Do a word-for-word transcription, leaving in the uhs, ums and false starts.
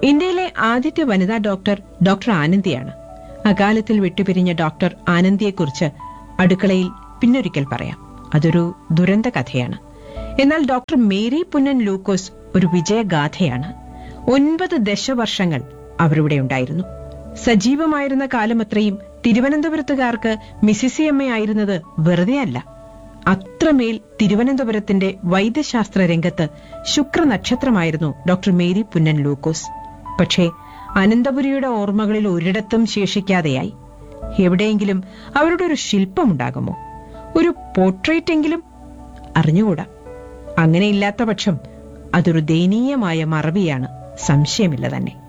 ഇന്ത്യയിലെ ആദ്യത്തെ വനിതാ ഡോക്ടർ ഡോക്ടർ ആനന്ദിയാണ്. അകാലത്തിൽ വിട്ടുപിരിഞ്ഞ ഡോക്ടർ ആനന്ദിയെക്കുറിച്ച് അടുക്കളയിൽ പിന്നൊരിക്കൽ പറയാം. അതൊരു ദുരന്ത കഥയാണ്. എന്നാൽ ഡോക്ടർ മേരി പുന്നൻ ലൂക്കോസ് ഒരു വിജയഗാഥയാണ്. ഒൻപത് ദശവർഷങ്ങൾ അവരിവിടെ ഉണ്ടായിരുന്നു. സജീവമായിരുന്ന കാലമത്രയും തിരുവനന്തപുരത്തുകാർക്ക് മിസിസിയമ്മയായിരുന്നത് വെറുതെയല്ല. അത്രമേൽ തിരുവനന്തപുരത്തിന്റെ വൈദ്യശാസ്ത്ര രംഗത്ത് ശുക്രനക്ഷത്രമായിരുന്നു ഡോക്ടർ മേരി പുന്നൻ ലൂക്കോസ്. പക്ഷേ അനന്തപുരിയുടെ ഓർമ്മകളിൽ ഒരിടത്തും ശേഷിക്കാതെയായി. എവിടെയെങ്കിലും അവരുടെ ഒരു ശില്പമുണ്ടാകുമോ? ഒരു പോർട്രേറ്റ് എങ്കിലും? അറിഞ്ഞുകൂടാ. അങ്ങനെയില്ലാത്ത പക്ഷം അതൊരു ദയനീയമായ മറവിയാണ്, സംശയമില്ല തന്നെ.